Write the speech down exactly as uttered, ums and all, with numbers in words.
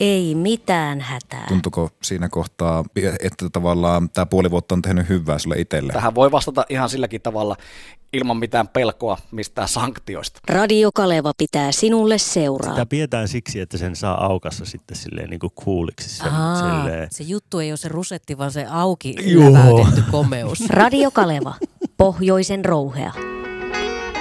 Ei mitään hätää. Tuntuuko siinä kohtaa, että tavallaan tämä puoli vuotta on tehnyt hyvää sulle itselle? Tähän voi vastata ihan silläkin tavalla ilman mitään pelkoa mistään sanktioista. Radio Kaleva pitää sinulle seuraa. Sitä pidetään siksi, että sen saa aukassa sitten silleen niin kuin cooliksi. Sen, silleen. Se juttu ei ole se rusetti, vaan se auki Joo. läväytetty komeus. Radio Kaleva, pohjoisen rouhea.